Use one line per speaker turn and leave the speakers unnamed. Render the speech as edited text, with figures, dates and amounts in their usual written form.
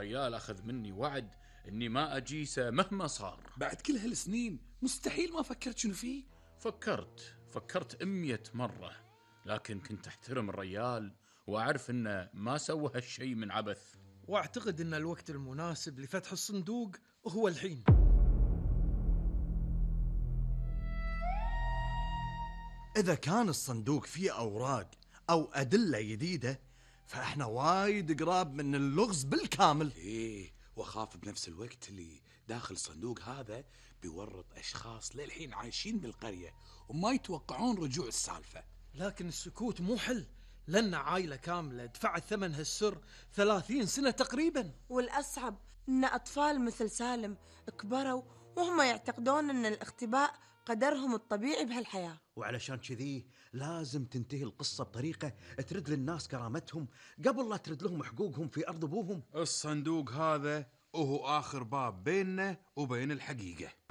الريال أخذ مني وعد إني ما أجيسه مهما صار.
بعد كل هالسنين مستحيل ما فكرت شنو فيه؟
فكرت 100 مرة، لكن كنت أحترم الريال وأعرف إنه ما سوى هالشي من عبث.
واعتقد ان الوقت المناسب لفتح الصندوق هو الحين.
إذا كان الصندوق فيه أوراق أو أدلة جديدة فإحنا وايد قراب من اللغز بالكامل.
إيه، وخاف بنفس الوقت اللي داخل الصندوق هذا بيورط أشخاص للحين عايشين بالقرية وما يتوقعون رجوع السالفة.
لكن السكوت مو حل، لأن عائلة كاملة دفعت ثمن هالسر 30 سنة تقريبا.
والأصعب إن أطفال مثل سالم كبروا وهم يعتقدون أن الاختباء قدرهم الطبيعي بهالحياة.
وعلشان كذي لازم تنتهي القصة بطريقة ترد للناس كرامتهم قبل لا ترد لهم حقوقهم في أرض أبوهم.
الصندوق هذا وهو آخر باب بيننا وبين الحقيقة.